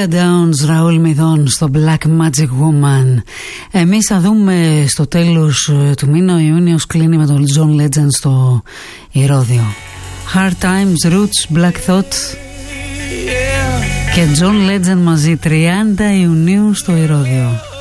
Sheila Downs, Raoul Midon στο Black Magic Woman. Εμείς θα δούμε στο τέλος του μήνα. Ο Ιούνιος κλείνει με τον John Legend στο Ηρώδειο. Hard Times, Roots, Black Thought και John Legend μαζί 30 Ιουνίου στο Ηρώδειο.